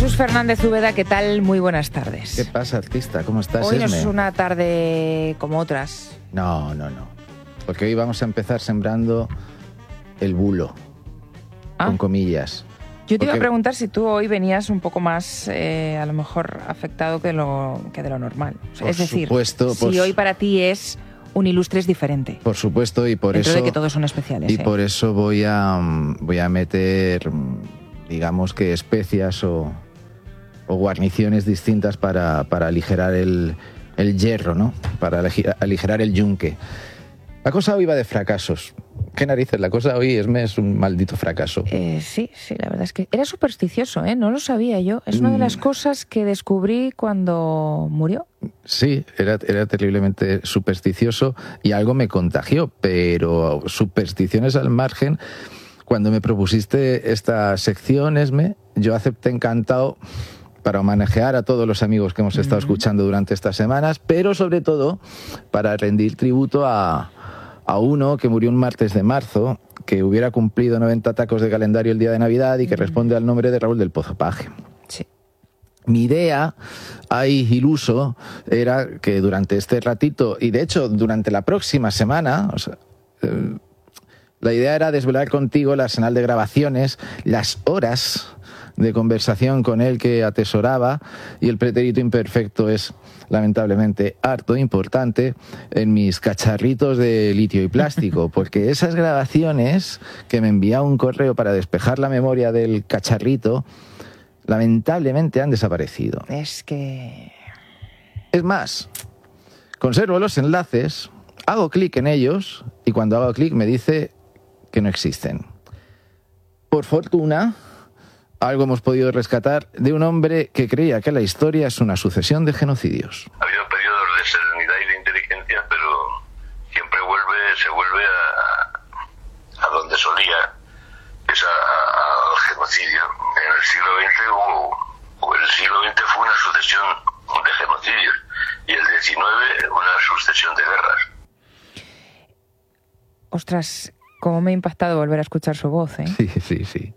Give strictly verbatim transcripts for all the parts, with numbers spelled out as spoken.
Jesús Fernández Úbeda, ¿qué tal? Muy buenas tardes. ¿Qué pasa, artista? ¿Cómo estás, Hoy no Esme? es una tarde como otras. No, no, no. Porque hoy vamos a empezar sembrando el bulo, ¿Ah? con comillas. Yo te Porque... iba a preguntar si tú hoy venías un poco más, eh, a lo mejor, afectado que, lo, que de lo normal. Por es decir, supuesto, si por... hoy para ti es un ilustres diferente. Por supuesto, y por Dentro eso... de que todos son especiales. Y ¿eh? por eso voy a, voy a meter, digamos que especias o, o guarniciones distintas para, para aligerar el, el hierro, ¿no? Para aligerar el yunque. La cosa hoy va de fracasos. ¿Qué narices? La cosa hoy es, es un maldito fracaso. Eh, sí, sí, la verdad es que era supersticioso, ¿eh? No lo sabía yo. Es una de las cosas que descubrí cuando murió. Sí, era, era terriblemente supersticioso y algo me contagió, pero supersticiones al margen. Cuando me propusiste esta sección, Esme, yo acepté encantado para homenajear a todos los amigos que hemos estado uh-huh. escuchando durante estas semanas, pero sobre todo para rendir tributo a... a uno que murió un martes de marzo, que hubiera cumplido noventa tacos de calendario el día de Navidad y que responde al nombre de Raúl del Pozo Paje. Sí. Mi idea, ahí iluso, era que durante este ratito, y de hecho durante la próxima semana, o sea, eh, la idea era desvelar contigo el arsenal de grabaciones, las horas de conversación con él que atesoraba, y el pretérito imperfecto es lamentablemente harto importante en mis cacharritos de litio y plástico, porque esas grabaciones que me envía un correo para despejar la memoria del cacharrito, lamentablemente han desaparecido. Es que... Es más, conservo los enlaces, hago clic en ellos y cuando hago clic me dice que no existen. Por fortuna, algo hemos podido rescatar de un hombre que creía que la historia es una sucesión de genocidios. Ha habido periodos de serenidad y de inteligencia, pero siempre vuelve, se vuelve a, a donde solía, es al genocidio. En el siglo veinte hubo, o el siglo veinte fue una sucesión de genocidios y el diecinueve una sucesión de guerras. Ostras, cómo me ha impactado volver a escuchar su voz, ¿eh? Sí, sí, sí.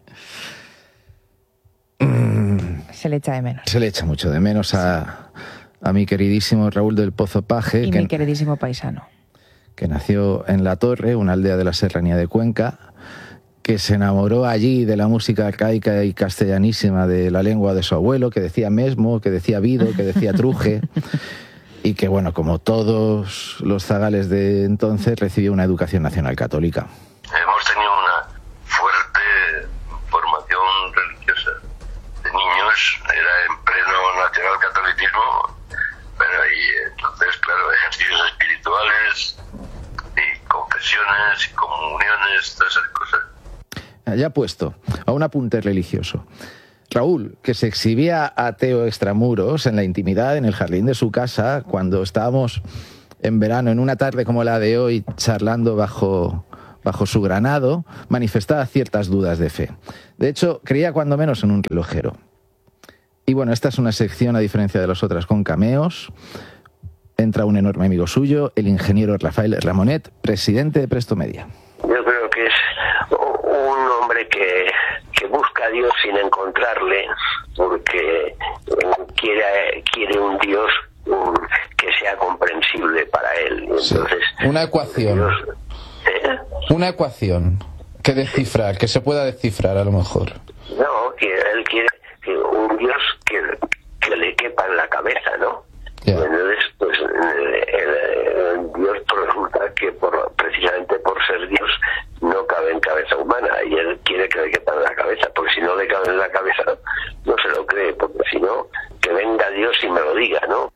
Se le echa de menos. Se le echa mucho de menos a, a mi queridísimo Raúl del Pozo Paje. Y que, mi queridísimo paisano. Que nació en La Torre, una aldea de la serranía de Cuenca, que se enamoró allí de la música arcaica y castellanísima de la lengua de su abuelo, que decía mesmo, que decía vido, que decía truje, y que, bueno, como todos los zagales de entonces, recibió una educación nacional católica. Hemos tenido una fuerte formación religiosa. De niños era en pleno nacional catolicismo, pero y entonces, claro, ejercicios espirituales y confesiones y comuniones, todas esas cosas. Ya puesto a un apunte religioso. Raúl, que se exhibía ateo extramuros en la intimidad, en el jardín de su casa, cuando estábamos en verano, en una tarde como la de hoy, charlando bajo, bajo su granado, manifestaba ciertas dudas de fe. De hecho, creía cuando menos en un relojero. Y bueno, esta es una sección, a diferencia de las otras, con cameos. Entra un enorme amigo suyo, el ingeniero Rafael Ramonet, presidente de Presto Media. Yo creo que es un hombre que, que busca a Dios sin encontrarle, porque quiere, quiere un Dios un, que sea comprensible para él. Entonces, sí. Una ecuación. Dios, ¿eh? Una ecuación que descifrar, que se pueda descifrar a lo mejor. No, que él quiere que un Dios que, que le quepa en la cabeza, ¿no? Yeah. Entonces, pues el, el, el Dios resulta que por, precisamente por ser Dios no cabe en cabeza humana y él quiere que le quepa en la cabeza, porque si no le cabe en la cabeza no se lo cree, porque si no, que venga Dios y me lo diga, ¿no?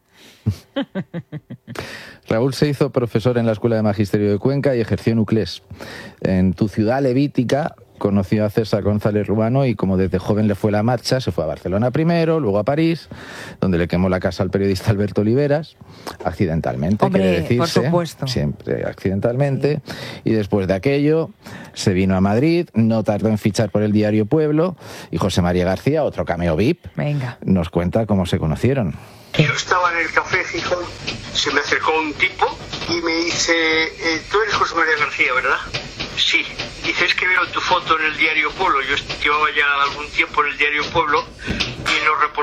Raúl se hizo profesor en la Escuela de Magisterio de Cuenca y ejerció en Uclés. En tu ciudad levítica conoció a César González Ruano y como desde joven le fue la marcha, se fue a Barcelona primero, luego a París, donde le quemó la casa al periodista Alberto Oliveras, accidentalmente, Hombre, quiere decirse, por supuesto. Siempre accidentalmente, sí. Y después de aquello se vino a Madrid, no tardó en fichar por el diario Pueblo, y José María García, otro cameo V I P, Venga. nos cuenta cómo se conocieron. Yo estaba en el café Gijón, se me acercó un tipo y me dice, eh, tú eres José María García, ¿verdad? Sí. Dice, es que veo tu foto en el diario Pueblo. Yo llevaba ya algún tiempo en el diario Pueblo y en los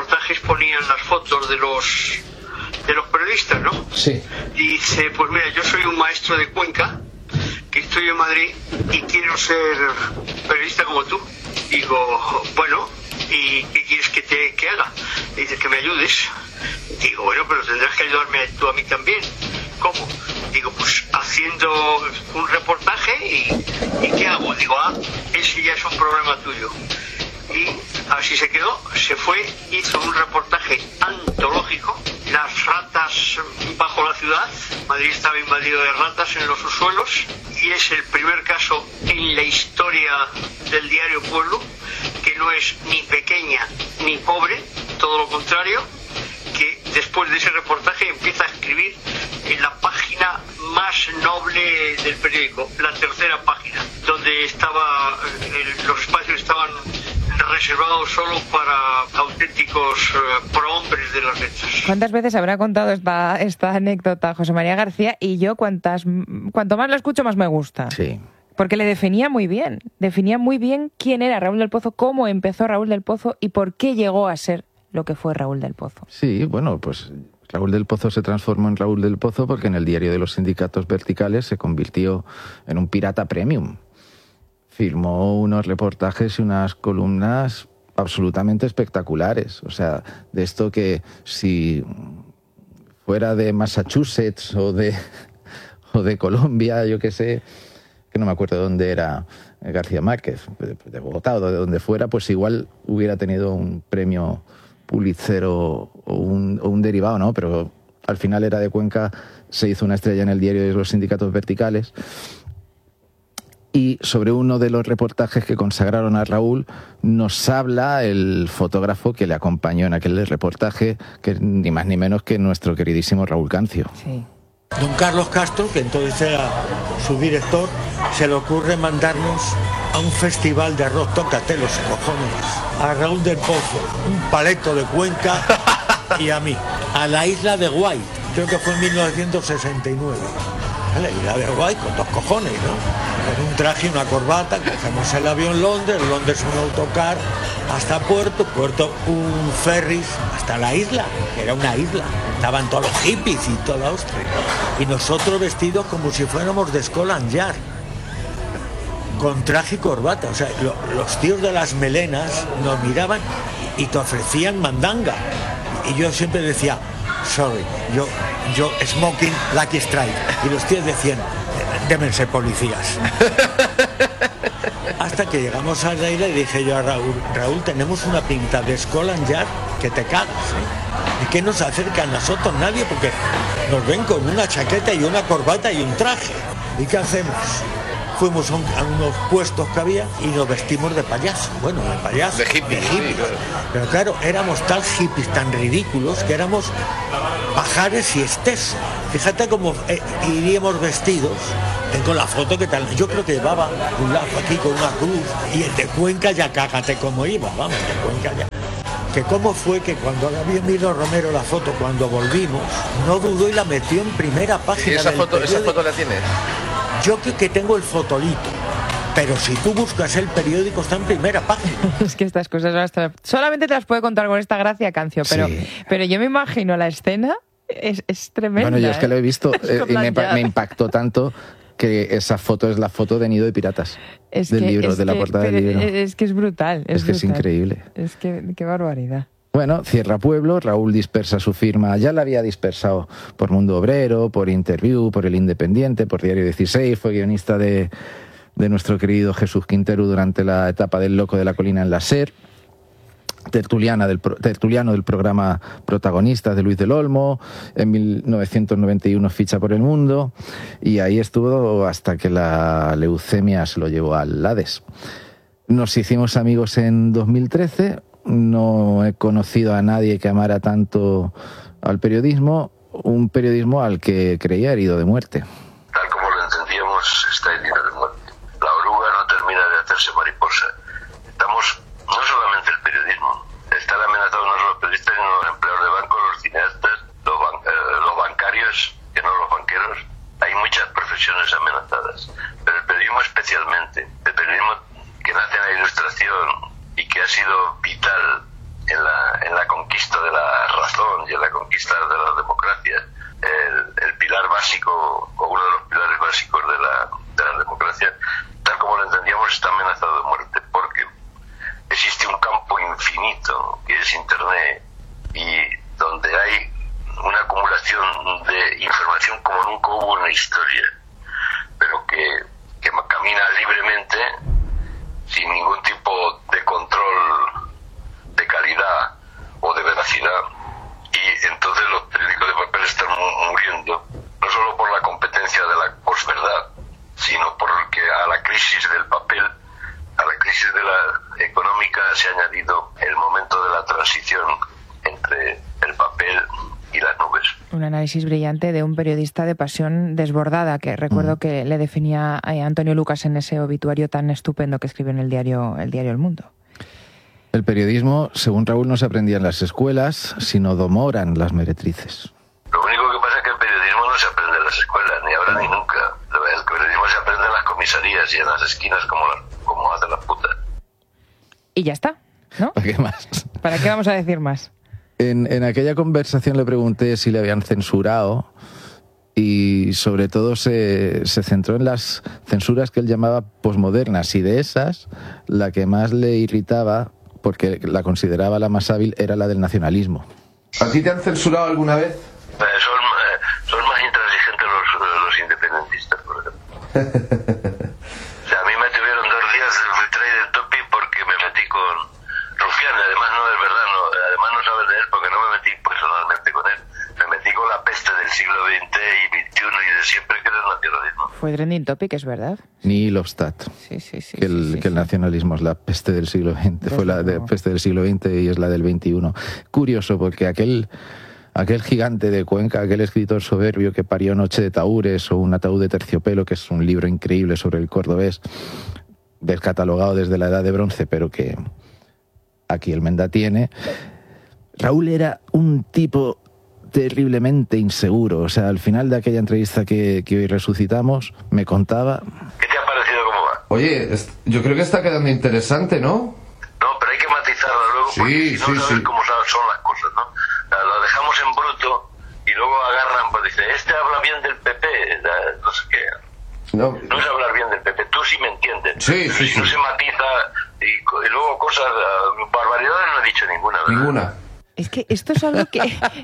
otro de los de los periodistas, ¿no? Sí. Y dice, pues mira, yo soy un maestro de Cuenca, que estoy en Madrid y quiero ser periodista como tú. Digo, bueno, ¿y qué quieres que te que haga? Dice, que me ayudes. Digo, bueno, pero tendrás que ayudarme tú a mí también. ¿Cómo? Digo, pues haciendo un reportaje y, ¿y qué hago? Digo, ah, ese ya es un problema tuyo. Y así se quedó, se fue, hizo un reportaje antológico, las ratas bajo la ciudad. Madrid estaba invadido de ratas en los subsuelos y es el primer caso en la historia del diario Pueblo que no es ni pequeña ni pobre, todo lo contrario, que después de ese reportaje empieza a escribir en la página más noble del periódico, la tercera página, donde estaba el, los espacios estaban reservados solo para auténticos uh, prohombres de las letras. ¿Cuántas veces habrá contado esta, esta anécdota José María García? Y yo cuantas, cuanto más lo escucho, más me gusta. Sí. Porque le definía muy bien, definía muy bien quién era Raúl del Pozo, cómo empezó Raúl del Pozo y por qué llegó a ser lo que fue Raúl del Pozo. Sí, bueno, pues Raúl del Pozo se transformó en Raúl del Pozo porque en el diario de los sindicatos verticales se convirtió en un pirata premium. Firmó unos reportajes y unas columnas absolutamente espectaculares. O sea, de esto que si fuera de Massachusetts o de, o de Colombia, yo qué sé, que no me acuerdo de dónde era García Márquez, de Bogotá o de donde fuera, pues igual hubiera tenido un premio Pulitzer o, o, un, o un derivado, ¿no? Pero al final era de Cuenca, se hizo una estrella en el diario de los sindicatos verticales. Y sobre uno de los reportajes que consagraron a Raúl nos habla el fotógrafo que le acompañó en aquel reportaje, que es ni más ni menos que nuestro queridísimo Raúl Cancio. Sí. Don Carlos Castro, que entonces era su director, se le ocurre mandarnos a un festival de rock, tócate los cojones, a Raúl del Pozo, un paleto de Cuenca y a mí, a la isla de Guay, creo que fue en mil novecientos sesenta y nueve. A la isla de Guay con dos cojones, ¿no? Con un traje y una corbata, cogemos el avión Londres, Londres un autocar hasta Puerto, Puerto un ferries hasta la isla, que era una isla, estaban todos los hippies y toda la hostia, y nosotros vestidos como si fuéramos de Scotland Yard, con traje y corbata, o sea, lo, los tíos de las melenas nos miraban y te ofrecían mandanga, y yo siempre decía, sorry, yo, yo smoking Lucky Strike, y los tíos decían, deben ser policías. Hasta que llegamos a la isla y dije yo a Raúl, Raúl, tenemos una pinta de Scotland Yard que te cagas, ¿eh? ¿Y qué nos acerca a nosotros? Nadie, porque nos ven con una chaqueta y una corbata y un traje. ¿Y qué hacemos? Fuimos a, un, a unos puestos que había y nos vestimos de payaso. Bueno, de payaso. De hippies. De hippies. Sí, claro. Pero claro, éramos tan hippies, tan ridículos, que éramos pajares y estesos. Fíjate cómo eh, iríamos vestidos. Tengo la foto que tal. Yo creo que llevaba un lazo aquí con una cruz. Y el de Cuenca ya cágate cómo iba. Vamos, de Cuenca ya. Que cómo fue que cuando había Milo Romero la foto, cuando volvimos, no dudó y la metió en primera página. ¿Y esa del foto, periódico. esa foto la tienes? Yo creo que tengo el fotolito, pero si tú buscas el periódico está en primera página. Es que estas cosas hasta... solamente te las puede contar con esta gracia, Cancio, pero, Sí. pero yo me imagino la escena, es, es tremenda. Bueno, yo es que ¿eh? lo he visto eh, y me, Scotland me Yard. impactó tanto que esa foto es la foto de Nido de Piratas Es del que- libro, es de la que- portada del pero libro. Es que es brutal. Es, Es que es brutal. increíble. Es que qué barbaridad. Bueno, cierra Pueblo, Raúl dispersa su firma, ya la había dispersado por Mundo Obrero, por Interview, por El Independiente, por Diario dieciséis, fue guionista de, de nuestro querido Jesús Quintero durante la etapa del Loco de la Colina en la SER, tertuliana del, tertuliano del programa Protagonistas de Luis del Olmo, en mil novecientos noventa y uno ficha por El Mundo, y ahí estuvo hasta que la leucemia se lo llevó al Hades. Nos hicimos amigos en dos mil trece, no he conocido a nadie que amara tanto al periodismo, un periodismo al que creía herido de muerte. Tal como lo entendíamos, está herido de muerte. La oruga no termina de hacerse mariposa. Estamos, no solamente el periodismo, están amenazados no solo los periodistas, sino los empleados de banco, los cineastas, los, ban eh, los bancarios, que no los banqueros. Hay muchas profesiones amenazadas, pero el periodismo especialmente, el periodismo que nace en la ilustración y que ha sido vital en la, en la conquista de la razón y en la conquista de las democracias, el, el pilar básico, o uno de los pilares básicos de la, de la democracia, tal como lo entendíamos, está amenazado de muerte, porque existe un campo infinito, que es Internet, y donde hay una acumulación de información como nunca hubo en la historia, pero que, que camina libremente, sin ningún tipo de control de calidad o de veracidad, y entonces los periódicos de papel están muriendo, no solo por la competencia de la posverdad, sino porque a la crisis del papel, a la crisis de la económica, se ha añadido el momento de la transición entre el papel y las nubes. Un análisis brillante de un periodista de pasión desbordada, que recuerdo mm. que le definía a Antonio Lucas en ese obituario tan estupendo que escribió en el diario El Diario El Mundo. El periodismo, según Raúl, no se aprendía en las escuelas, sino domoran las meretrices. Lo único que pasa es que el periodismo no se aprende en las escuelas, ni ahora ni nunca. El periodismo se aprende en las comisarías y en las esquinas como, como hacen las putas. Y ya está, ¿no? ¿Para qué más? ¿Para qué vamos a decir más? En, en aquella conversación le pregunté si le habían censurado y sobre todo se, se centró en las censuras que él llamaba posmodernas, y de esas la que más le irritaba, porque la consideraba la más hábil, era la del nacionalismo. ¿A ti te han censurado alguna vez? Eh, son, eh, son más intransigentes los, los independentistas, por ejemplo. O sea, a mí me tuvieron dos días de trade topic porque me metí con Rufián, además no es verdad, no, además no sabes de él porque no me metí personalmente con él. Me metí con la peste del siglo veinte y veintiuno y de siempre, que era el nacionalismo. Fue trending topic, es verdad. Ni Hofstad. Sí, sí, sí. Que el, sí, sí, que el nacionalismo es la peste del siglo veinte. Desde Fue la de, peste del siglo veinte y es la del veintiuno. Curioso, porque aquel, aquel gigante de Cuenca, aquel escritor soberbio que parió Noche de Tahúres o Un ataúd de terciopelo, que es un libro increíble sobre el cordobés, descatalogado desde la Edad de Bronce, pero que aquí el Menda tiene. Raúl era un tipo terriblemente inseguro. O sea, al final de aquella entrevista que, que hoy resucitamos, me contaba... ¿Qué te ha parecido cómo va? Oye, yo creo que está quedando interesante, ¿no? No, pero hay que matizarlo luego, sí, porque si no sí, sabes sí. cómo son las cosas, ¿no? Lo dejamos en bruto y luego agarran, pues dice, este habla bien del P P, no sé qué. No, no es hablar bien del P P, tú sí me entiendes. Sí, sí, si sí. no se matiza y, y luego cosas, barbaridades no he dicho ninguna, ¿verdad? Ninguna. Es que esto es algo que...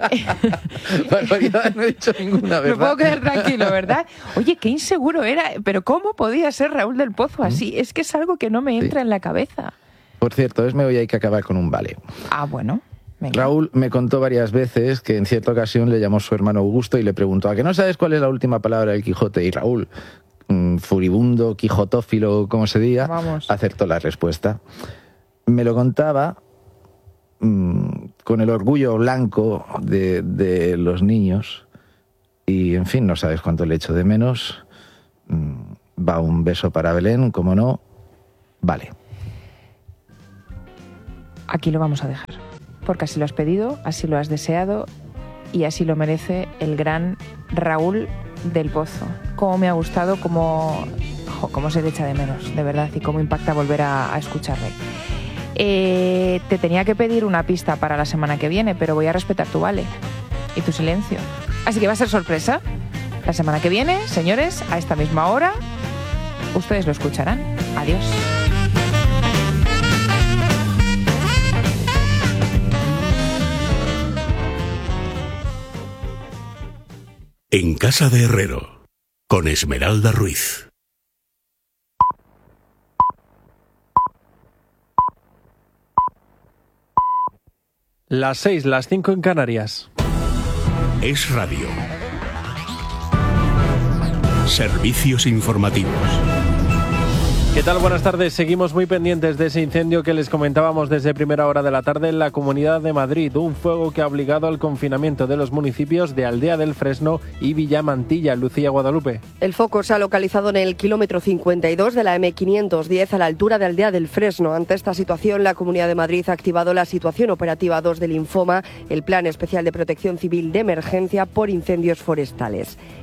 Barbaridad, no he dicho ninguna, ¿verdad? Me puedo quedar tranquilo, ¿verdad? Oye, qué inseguro era. Pero ¿cómo podía ser Raúl del Pozo así? ¿Mm? Es que es algo que no me entra sí. en la cabeza. Por cierto, es me voy a hay que acabar con un vale. Ah, bueno. Venga. Raúl me contó varias veces que en cierta ocasión le llamó su hermano Augusto y le preguntó, ¿a que no sabes cuál es la última palabra del Quijote? Y Raúl, mmm, furibundo, quijotófilo, como se diga, Vamos. acertó la respuesta. Me lo contaba... con el orgullo blanco de, de los niños y, en fin, no sabes cuánto le echo de menos. Va un beso para Belén, como no, vale. Aquí lo vamos a dejar, porque así lo has pedido, así lo has deseado y así lo merece el gran Raúl del Pozo. Cómo me ha gustado, cómo, cómo se le echa de menos, de verdad, y cómo impacta volver a, a escucharle. Eh, te tenía que pedir una pista para la semana que viene, pero voy a respetar tu vale y tu silencio. Así que va a ser sorpresa. La semana que viene, señores, a esta misma hora, ustedes lo escucharán. Adiós. En Casa de Herrero, con Esmeralda Ruiz. Las seis, las cinco en Canarias. Es Radio. Servicios informativos. ¿Qué tal? Buenas tardes. Seguimos muy pendientes de ese incendio que les comentábamos desde primera hora de la tarde en la Comunidad de Madrid. Un fuego que ha obligado al confinamiento de los municipios de Aldea del Fresno y Villamantilla. Lucía Guadalupe. El foco se ha localizado en el kilómetro cincuenta y dos de la eme quinientos diez a la altura de Aldea del Fresno. Ante esta situación, la Comunidad de Madrid ha activado la situación operativa dos del Infoma, el Plan Especial de Protección Civil de Emergencia por Incendios Forestales.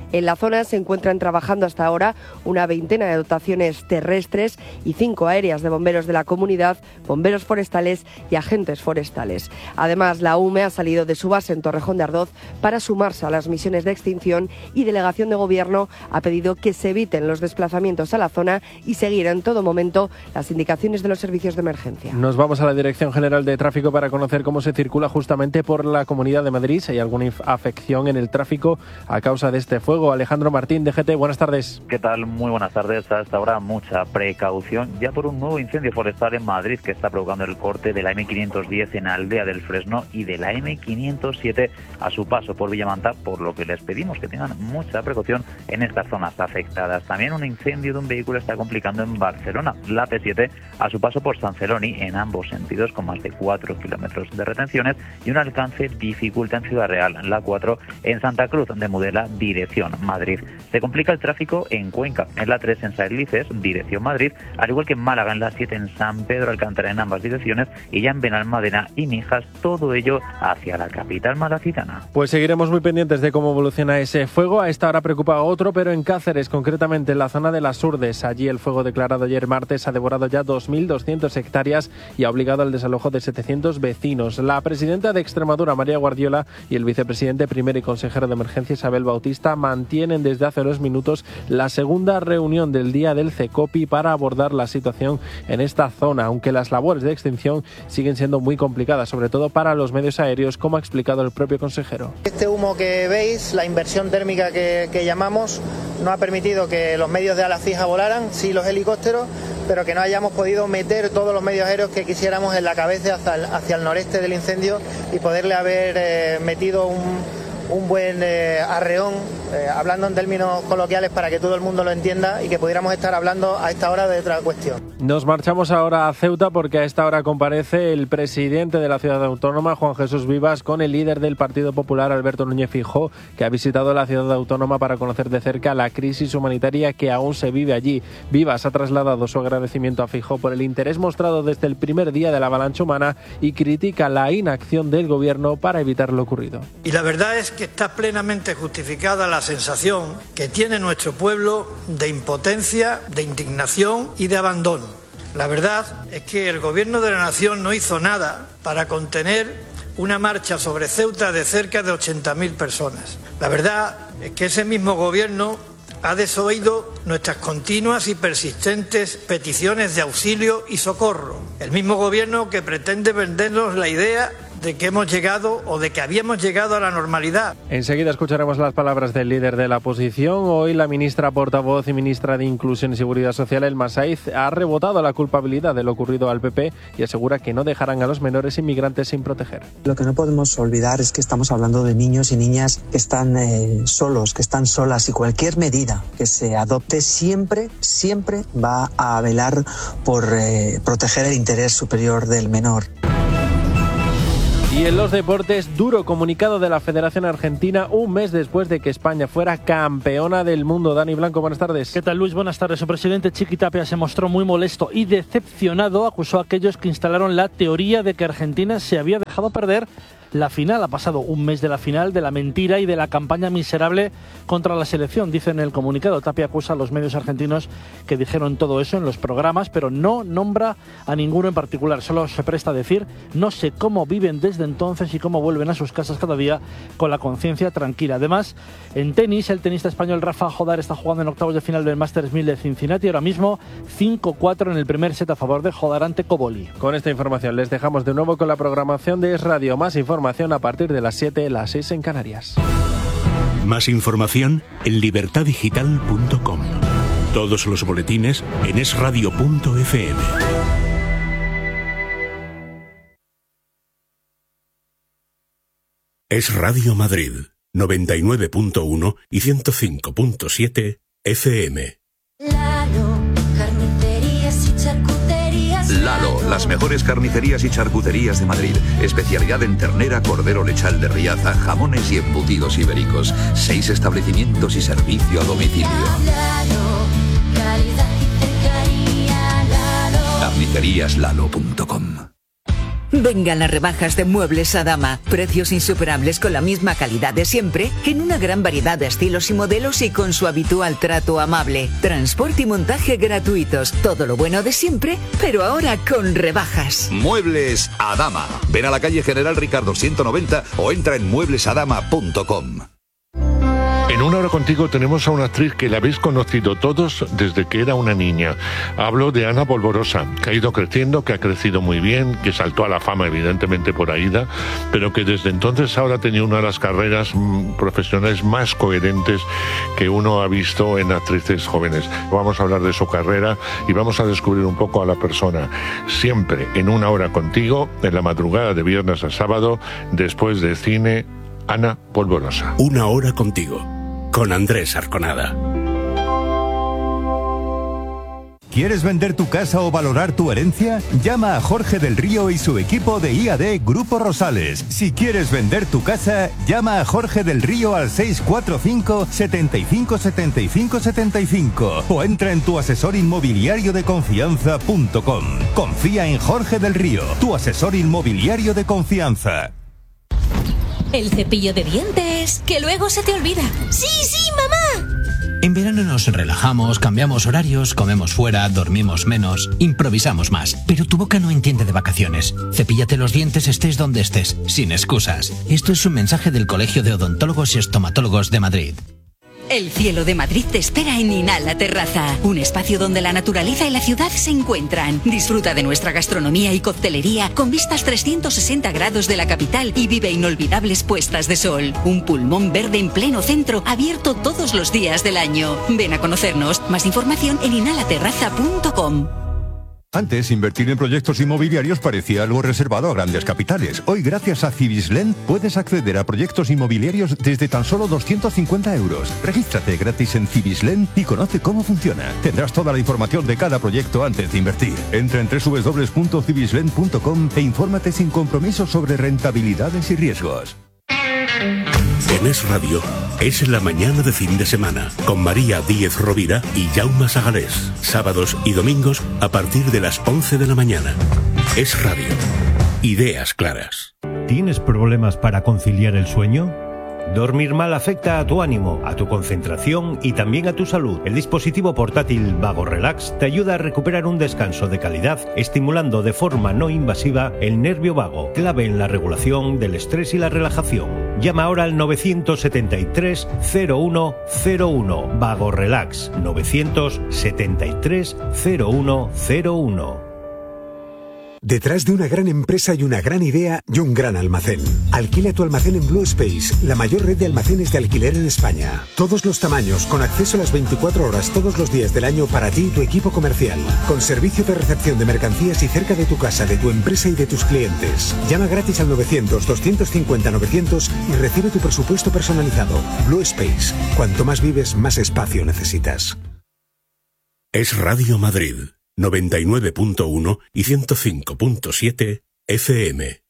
En la zona se encuentran trabajando hasta ahora una veintena de dotaciones terrestres y cinco aéreas de bomberos de la comunidad, bomberos forestales y agentes forestales. Además, la U M E ha salido de su base en Torrejón de Ardoz para sumarse a las misiones de extinción y Delegación de Gobierno ha pedido que se eviten los desplazamientos a la zona y seguir en todo momento las indicaciones de los servicios de emergencia. Nos vamos a la Dirección General de Tráfico para conocer cómo se circula justamente por la Comunidad de Madrid. Si hay alguna afección en el tráfico a causa de este fuego. Alejandro Martín, D G T, buenas tardes. ¿Qué tal? Muy buenas tardes. A esta hora mucha precaución ya por un nuevo incendio forestal en Madrid que está provocando el corte de la eme quinientos diez en Aldea del Fresno y de la eme quinientos siete a su paso por Villamanta, por lo que les pedimos que tengan mucha precaución en estas zonas afectadas. También un incendio de un vehículo está complicando en Barcelona, la pe siete a su paso por San Celoni en ambos sentidos con más de cuatro kilómetros de retenciones y un alcance dificulta en Ciudad Real, la cuatro en Santa Cruz de Mudela, dirección Madrid. Se complica el tráfico en Cuenca, en la tres en Saelices, dirección Madrid, al igual que en Málaga, en la siete en San Pedro Alcántara en ambas direcciones y ya en Benalmádena y Mijas, todo ello hacia la capital malacitana. Pues seguiremos muy pendientes de cómo evoluciona ese fuego. A esta hora preocupa otro, pero en Cáceres, concretamente en la zona de Las Urdes. Allí el fuego declarado ayer martes ha devorado ya dos mil doscientas hectáreas y ha obligado al desalojo de setecientos vecinos. La presidenta de Extremadura, María Guardiola, y el vicepresidente primero y consejero de emergencia, Isabel Bautista, mantienen desde hace unos minutos la segunda reunión del día del CECOPI para abordar la situación en esta zona, aunque las labores de extinción siguen siendo muy complicadas, sobre todo para los medios aéreos, como ha explicado el propio consejero. Este humo que veis, la inversión térmica que, que llamamos, no ha permitido que los medios de ala fija volaran, sí los helicópteros, pero que no hayamos podido meter todos los medios aéreos que quisiéramos en la cabeza hacia el, hacia el noreste del incendio y poderle haber eh, metido un, un buen eh, arreón, eh, hablando en términos coloquiales para que todo el mundo lo entienda y que pudiéramos estar hablando a esta hora de otra cuestión. Nos marchamos ahora a Ceuta porque a esta hora comparece el presidente de la ciudad autónoma, Juan Jesús Vivas, con el líder del Partido Popular, Alberto Núñez Feijóo, que ha visitado la ciudad autónoma para conocer de cerca la crisis humanitaria que aún se vive allí. Vivas ha trasladado su agradecimiento a Feijóo por el interés mostrado desde el primer día de la avalancha humana y critica la inacción del gobierno para evitar lo ocurrido. Y la verdad es que está plenamente justificada la sensación que tiene nuestro pueblo de impotencia, de indignación y de abandono. La verdad es que el gobierno de la nación no hizo nada para contener una marcha sobre Ceuta de cerca de ochenta mil personas. La verdad es que ese mismo gobierno ha desoído nuestras continuas y persistentes peticiones de auxilio y socorro. El mismo gobierno que pretende vendernos la idea de que hemos llegado o de que habíamos llegado a la normalidad. Enseguida escucharemos las palabras del líder de la oposición. Hoy la ministra portavoz y ministra de Inclusión y Seguridad Social, Elma Saiz, ha rebotado la culpabilidad de lo ocurrido al P P y asegura que no dejarán a los menores inmigrantes sin proteger. Lo que no podemos olvidar es que estamos hablando de niños y niñas que están eh, solos, que están solas, y cualquier medida que se adopte siempre, siempre va a velar por eh, proteger el interés superior del menor. Y en los deportes, duro comunicado de la Federación Argentina un mes después de que España fuera campeona del mundo. Dani Blanco, buenas tardes. ¿Qué tal, Luis? Buenas tardes. Su presidente Chiqui Tapia se mostró muy molesto y decepcionado. Acusó a aquellos que instalaron la teoría de que Argentina se había dejado perder la final. Ha pasado un mes de la final, de la mentira y de la campaña miserable contra la selección, dice en el comunicado. Tapia acusa a los medios argentinos que dijeron todo eso en los programas, pero no nombra a ninguno en particular. Solo se presta a decir: no sé cómo viven desde entonces y cómo vuelven a sus casas cada día con la conciencia tranquila. Además, en tenis, el tenista español Rafa Jodar está jugando en octavos de final del Masters mil de Cincinnati. Ahora mismo cinco cuatro en el primer set a favor de Jodar ante Coboli. Con esta información les dejamos de nuevo con la programación de Es Radio. Más información a partir de las siete, las seis en Canarias. Más información en libertad digital punto com. Todos los boletines en es radio punto efe eme. Es Radio Madrid, noventa y nueve punto uno y ciento cinco punto siete efe eme. Lalo, las mejores carnicerías y charcuterías de Madrid. Especialidad en ternera, cordero lechal de Riaza, jamones y embutidos ibéricos. Seis establecimientos y servicio a domicilio. carnicerías lalo punto com. Vengan las rebajas de Muebles Adama. Precios insuperables con la misma calidad de siempre, en una gran variedad de estilos y modelos y con su habitual trato amable. Transporte y montaje gratuitos. Todo lo bueno de siempre, pero ahora con rebajas. Muebles Adama. Ven a la calle General Ricardo ciento noventa o entra en muebles adama punto com. En Una Hora Contigo tenemos a una actriz que la habéis conocido todos desde que era una niña. Hablo de Ana Polvorosa, que ha ido creciendo, que ha crecido muy bien, que saltó a la fama evidentemente por Aída, pero que desde entonces ahora ha tenido una de las carreras mm, profesionales más coherentes que uno ha visto en actrices jóvenes. Vamos a hablar de su carrera y vamos a descubrir un poco a la persona. Siempre en Una Hora Contigo, en la madrugada de viernes a sábado, después de cine, Ana Polvorosa. Una Hora Contigo, con Andrés Arconada. ¿Quieres vender tu casa o valorar tu herencia? Llama a Jorge del Río y su equipo de I A D Grupo Rosales. Si quieres vender tu casa, llama a Jorge del Río al seis cuatro cinco, setenta y cinco, setenta y cinco, setenta y cinco o entra en tu asesor inmobiliario de confianza punto com. Confía en Jorge del Río, tu asesor inmobiliario de confianza. El cepillo de dientes, que luego se te olvida. ¡Sí, sí, mamá! En verano nos relajamos, cambiamos horarios, comemos fuera, dormimos menos, improvisamos más. Pero tu boca no entiende de vacaciones. Cepíllate los dientes estés donde estés, sin excusas. Esto es un mensaje del Colegio de Odontólogos y Estomatólogos de Madrid. El cielo de Madrid te espera en Inhala Terraza, un espacio donde la naturaleza y la ciudad se encuentran. Disfruta de nuestra gastronomía y coctelería con vistas trescientos sesenta grados de la capital y vive inolvidables puestas de sol. Un pulmón verde en pleno centro, abierto todos los días del año. Ven a conocernos. Más información en inhala terraza punto com. Antes, invertir en proyectos inmobiliarios parecía algo reservado a grandes capitales. Hoy, gracias a Cibislen, puedes acceder a proyectos inmobiliarios desde tan solo doscientos cincuenta euros. Regístrate gratis en Cibislen y conoce cómo funciona. Tendrás toda la información de cada proyecto antes de invertir. Entra en doble u doble u doble u punto cibislen punto com e infórmate sin compromiso sobre rentabilidades y riesgos. En Es Radio, es la mañana de fin de semana, con María Díez Rovira y Jaume Sagalés. Sábados y domingos a partir de las once de la mañana. Es Radio. Ideas claras. ¿Tienes problemas para conciliar el sueño? Dormir mal afecta a tu ánimo, a tu concentración y también a tu salud. El dispositivo portátil Vago Relax te ayuda a recuperar un descanso de calidad, estimulando de forma no invasiva el nervio vago, clave en la regulación del estrés y la relajación. Llama ahora al novecientos setenta y tres, cero uno cero uno. Vago Relax, novecientos setenta y tres, cero uno cero uno. Detrás de una gran empresa hay una gran idea y un gran almacén. Alquila tu almacén en Blue Space, la mayor red de almacenes de alquiler en España. Todos los tamaños, con acceso a las veinticuatro horas todos los días del año para ti y tu equipo comercial. Con servicio de recepción de mercancías y cerca de tu casa, de tu empresa y de tus clientes. Llama gratis al novecientos, doscientos cincuenta, novecientos y recibe tu presupuesto personalizado. Blue Space. Cuanto más vives, más espacio necesitas. Es Radio Madrid. noventa y nueve punto uno y ciento cinco punto siete F M.